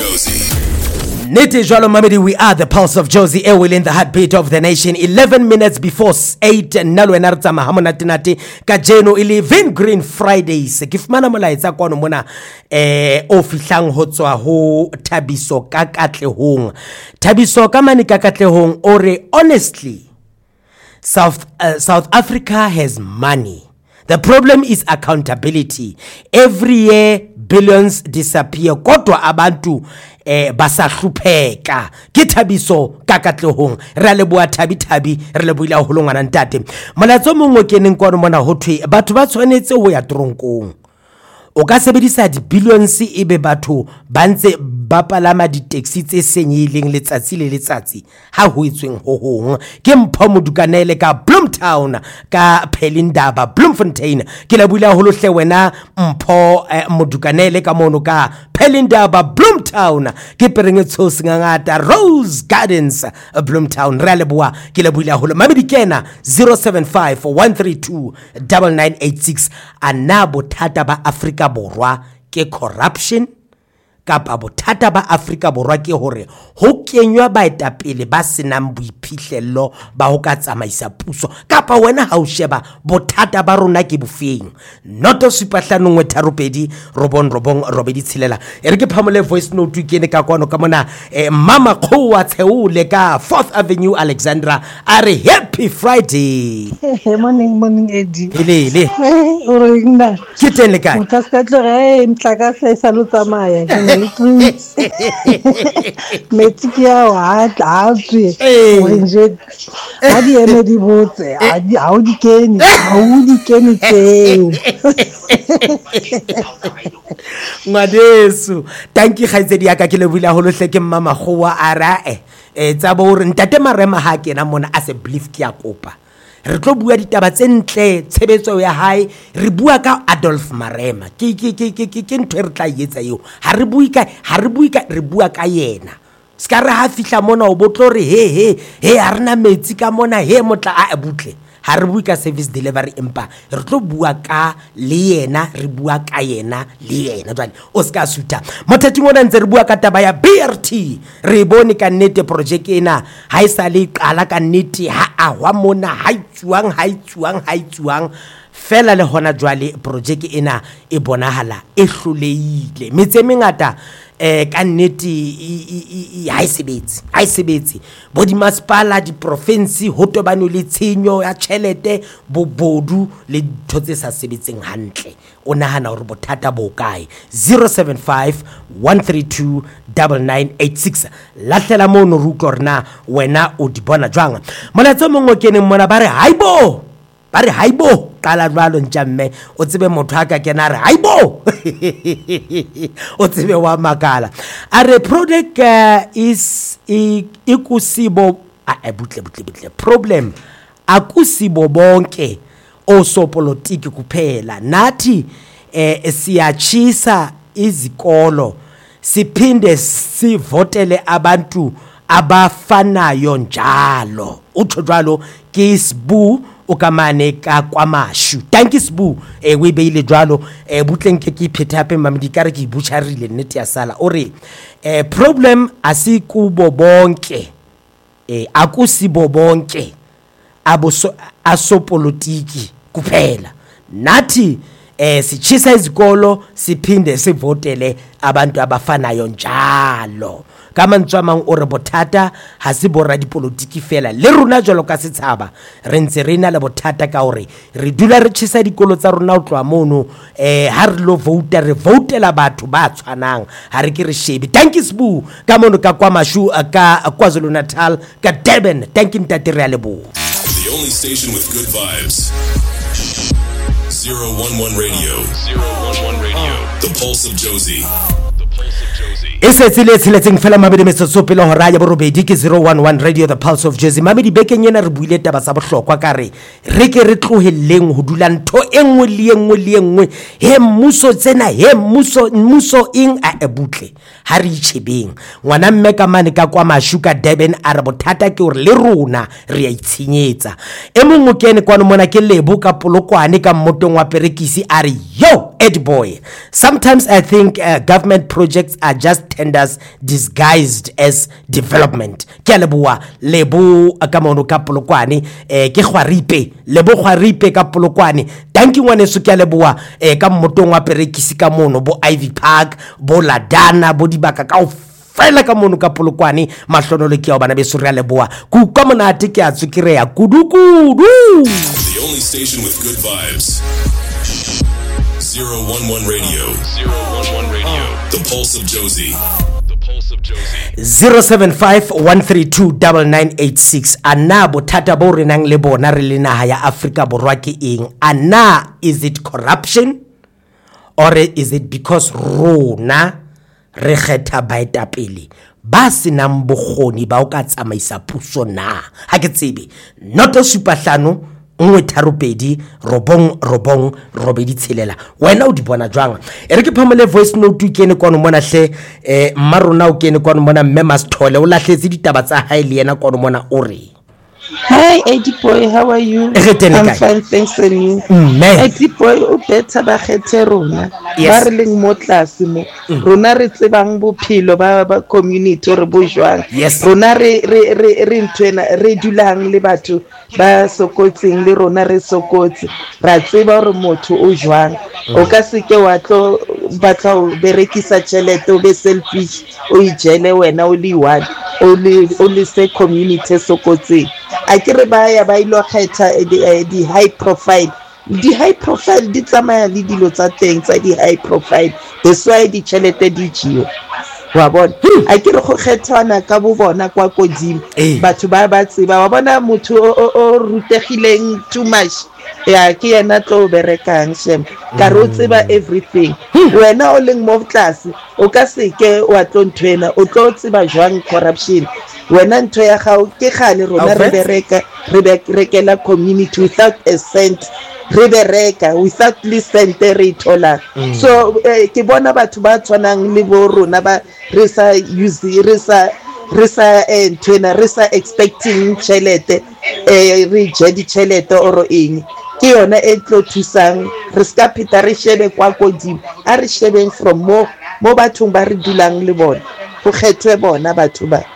Josie. Niti Jwalo Mamedi, we are the Pulse of Josie, Ewil in the heartbeat of the nation. 11 minutes before 8, nalo enartsa mahamonatinati kajeno ili Vin Green Fridays. Kifumana molaetsa kwano mona o fihlang ho tswa ho Thabiso ka Katlehong. Thabiso ka mane ka Katlehong ore honestly South Africa has money. The problem is accountability. Every year billions disappear. Kodwa abantu basahlupheka. Ke Thabiso ka Katlehong. Re leboa Thabi re leboile ho longwana ntate. Molatso mongwe ke neng kwano mona ho thwe batho ba tshwanetse ho ya tronkong. O ka sebedisa di billions ebe batho ba ntse ba palama di taxi tse senyileng letsatsi le letsatsi ha ho itsweng ho hong ke Mpho Modukanele ka Bloemtown ka Pelindaba Bloemfontein ke la bula ho lohle wena Mpho Modukanele ka mono ka Pelindaba Bloemtown ke perengetso singangata Rose Gardens Bloemtown re leboa ke la bula ho Mamedi kena 075 132 9986 ana bothata ba Afrika Borwa ke corruption kapa bothata ba Afrika Borwa ke hore ho kenywa baetapele ba senang boiphihlello ba ho ka tsamaisa puso kapa wena ha o sheba bothata ba rona ke bofeng noto supahlanongwe tharopedi robong robedi tshelela ere ke phamole voice note ke ne ka kwano ka mona mama khowa tsheule ka 4th Avenue Alexandra are happy Friday. Morning Eddie. Lele Ore nna ke teng le kae ka ska tlore mtlaka se salutsa maya metsi ke ya wa tlatswe wenje a di eme di botse a o di kene tseo Madesu thank you khaitsedi ya ka ke le bula ho lohle ke mama khowa arae tsa bo re ntate Marema ha ke na mona as a belief ke ya kopa re tlo bua ditaba tse ntle tshebetso ya hae re bua ka Adolf Marema ke ntwe re tla etsa eo ha re bua ka re bua ka yena ska re ha fihla mona o botlo re he ha rena metsi ka mona he motla a butle ha re bua ka service delivery empa re tlo bua ka le yena re bua ka yena le yena jwale o ska suta mothati ngona ntse re bua ka taba ya BRT re bone ka nnete project ena ha isa le qala ka nnete ha wa mona ha itsuang fela le hona jwale project ena e bonahala e hloleile metse mengata ka nnete ha isebetse bo di masipala di province ho tobane le tshenyo ya tšhelete bobodu le thotse sa sebetseng hantle o nahana hore bothata bo kae 075 132 9986 lahlela mono ruko rena wena o di bona jwang molatso mongwe ke neng mona ba re haibo qala jwalo ntjamme o tsebe motho aka kena re haibo o tsebe wa makala are product is ikusibo butle problem akusibo bonke osopolitiki kuphela nathi siyachisa izikolo siphinde sivotele abantu abafanayo njalo utsho jwalo ke Sbu o kamane ka kwamashu thank you Sbu we beile jwalo butleng ke pheta hape Mamedi ka re ke butcharile nnete ya sala ore problem asikubo bonke akusibo bonke asopolitiki kuphela nathi sichisa izikolo siphinde sivotele abantu abafanayo njalo kama ntswamang ore bothata ha se borra dipolitiki fela le rona jalo ka setshaba re ntse re na le bothata ka hore re dula re tshisa dikolo tsa rona o tloa mono ha re lo vote re votela batho ba tshwanang ha re ke re shebi thank you Sbu ka mono ka kwamashu ka KwaZulu Natal ka Durban thank you ntate re a lebo The only station with good vibes. 011 Radio. The Pulse of Josie. Tseletseng fela Mamedi metsotso pele ho raya borobedi ke 011 Radio The Pulse of Josie Mamedi bekeng yena re buile taba sa bohlokwa ka re ke re tlohelleng ho dula ntho engwe le engwe he mmuso tsena he mmuso ing a butle ha re itshebeng ngwana mme ka mane ka kwa Mashuka Durban a re bothata ke hore le rona re a itshenyetsa e mongwe ke ene kwano mona ke Lebo ka Polokwane ka mmotong wa Perekisi a re yo Ed boy sometimes I think government projects are just tenders disguised as development ke a leboa Lebo ka mono ka Polokwane ke Khwaripe Lebo Khwaripe ka Polokwane thank you ngwaneso ke a leboa ka mmotong wa Perekisi ka mono bo Ivy Park bo Ladana bo dibaka ka fela ka mono ka Polokwane mahlonolo ke ya bana beso re a leboa ku ka monate ke a tsukireya kudu The only station with good vibes. 011 Radio. 011 Radio. The Pulse of Josie. The Pulse of Josie. 075-132-9986 ana bothata bo re nang le bona re le naha ya Afrika Borwa ke eng ana is it corruption or is it because rona re kgetha baetapele ba senang bokgoni ba o ka tsamaisa puso na ha ke tsebe not a supahlano nngwe tharopedi robong robedi tshelela wena o di bona jwang e re ke phamole voice note ke ne kono mona hle mmarona o ke ne kono mona mme Masithole o lahletse ditaba tsa hae le yena kono mona o re Hi, Eddie boy, how are you? I'm fine, thanks and you. Eddie boy, o better ba kgethe rona. Ba re leng mo tlase mo. Rona re tsebang bophelo ba community re bo jwang. Rona re ntwena re dulang le batho ba sokotseng le rona re sokotse. Ra tseba hore motho o jwang. O ka se ke wa tlo batla o berekisa tšhelete o be selfish o ijele wena o le one o le se community sokotseng. A ke re ba ya ba ilo kgetha di high profile di tsamaya le dilo tsa teng tsa di high profile that's why di tšhelete di jiwa wa bona a ke re go kgethwana ka bo bona kwa kodimo batho ba tseba wa bona motho o rutegileng too much ya ke yena tlo berekang shem ka re o tseba everything wena o leng mo class o ka se ke wa tlo ntwena o tlo tseba jwang corruption wena ntho ya gago ke gale rona re bereka re rekela community without a cent re bereka without cent re thola so ke bona batho ba tshwanang le bo rona ba re sa ntwena re sa expecting tšhelete re je di tšhelete oro eng ke yona e tlo thusang re ska pheta re shebe kwa kodimo a re shebeng from mo bathong ba re dulang le bona go kgethwe bona batho ba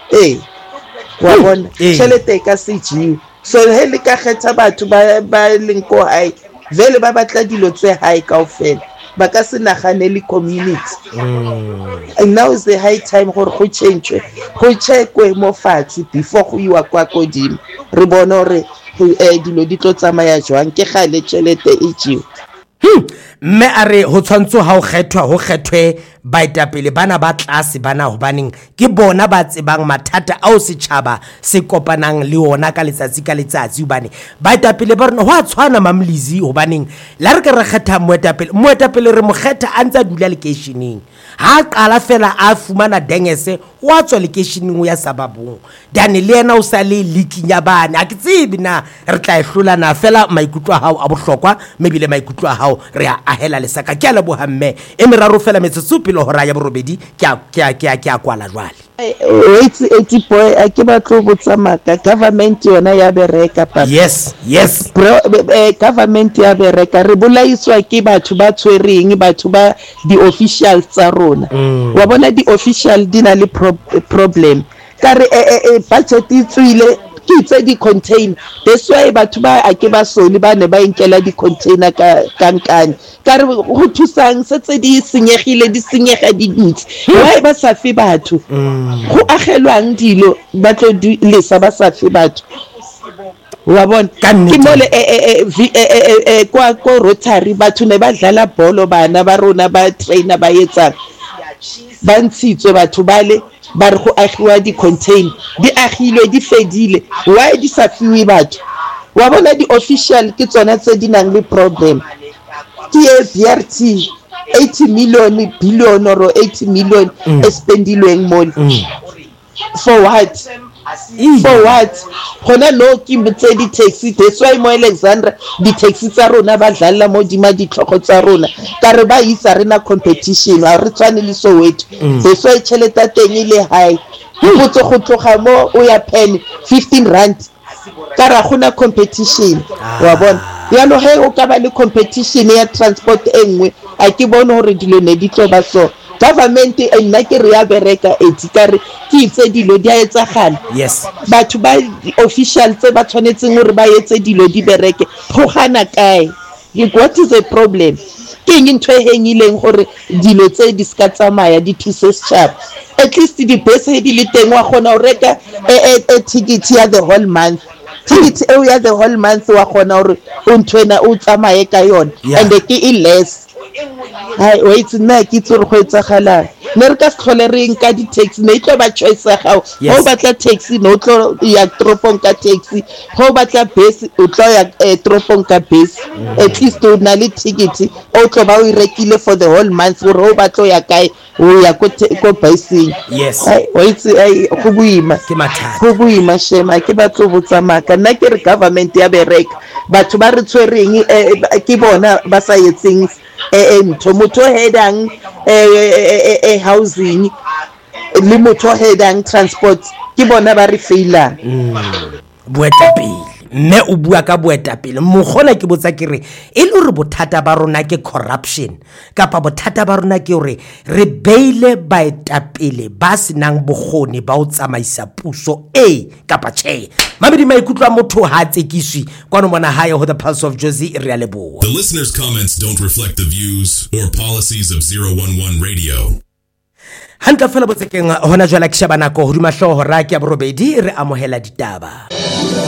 wa bona tšhelete ka se jiwe so he le ka kgetha batho ba leng ko hae vele ba batla dilo tse hae kaofela ba ka se naganele community and now is the high time gore go change go checkwe mo fatshe before go iwa kwa kodimo re bona hore dilo di tlo tsamaya jwang ke gale tšhelete e jiwe mme a re ho tshwantso ha o kgethwe baetapele bana ba tlase bana hobaneng ke bona ba tsebang mathata ao setjhaba se kopanang le ona ka letsatsi hobane baetapele ba rona ho a tshwana mamlizi hobaneng la re ke re kgetha moetapele re mo kgetha a ntse a dula lekeisheneng ha qala fela a fumana dengese o a tswa lekeisheneng o ya Sababong dane le yena o sa le likinya bane a ke tsebe na re tla ehlola na fela maikutlo a hao a bohlokwa mebile maikutlo a hao re a ahela lesaka ke a leboha mme e meraro fela metsotso pele hora ya borobedi ke a kwala jwale wait boy a ke batlo botsa maka government yona ya bereka papa yes government ya bereka re bolaiswa ke batho ba tshwereng batho ba di officials tsa rona wa bona di official di na le problem ka re budget e tswile ke tse di contain that's why batho ba a ke ba sole ba ne ba inkela di container ka kankane ka re go thusang se tse di senyegile di senyega di dutse why ba sa fe batho go agelwang dilo ba tlo lesa ba sa fe batho wa bona ke mole kwa Rotary batho ne ba dlala bolo bana ba rona ba trainer ba yetsa ba ntshitswe batho bale ba re go agiwa di contain di agilwe di fedile why di sa fiwe batho wa bona di official ke tsona tse di nang le problem ke BRT 80 billion or 80 million spendilweng mo for what for what gona no ke mbotse di-taxi that's why mo Alexandra di-taxi tsa rona ba dlalla mo dima ditlhogo tsa rona ka re ba isa rena competition a re tshwane le Soweto that's why tšhelete teng ile high botse go tloga mo o ya pen 15 rand ka ra gona competition wa bona yalo he o ka ba le competition ya transport engwe a ke bone hore dilo ne di tlo ba so government nna ke re ya bereka etsikare ke itse dilo di a etsagala yes batho ba official tse ba tshwanetseng hore ba etse dilo di bereke go gana kae what is the problem ke eng ntwe hengileng gore dilo tse di ska tsamaya di thuse sharp at least di bese di le teng wa gona o reka a ticket ya the whole month ticket e ya the whole month wa gona hore o ntwena o tsamaye ka yona and ke less hai wait nna ke tsore go etsagala ne re ka se reng ka di-taxi ne tlo ba choice ya gago go batla taxi no tlo ya tropong ka taxi go batla bus o tlo ya tropong ka bus at least o na le ticket o tlo ba o rekile for the whole month gore go batla ya kae o ya ko busing yes wait go buima shema ke batlo botsamaka nna ke re government ya bereka batho ba re tshwereng ke bona ba sa yetseng motho headang housing le motho headang transport ke bona ba re failang boetapele mme o bua ka boetapele mogona ke botsa ke re e le re bothata ba rona ke corruption kapa bothata ba rona ke hore re beile baetapele ba senang bogoni ba o tsamaisa puso kapa che mabedi maikutlo a motho ha tsekiswi kwano mona haye ho the Pulse of Jozi re a leboa. The listeners' comments don't reflect the views or policies of 011 Radio. Hantla fela botsekeng hona jwale ke shebana ko hodima hloho ra ke ya borobedi re amohela ditaba.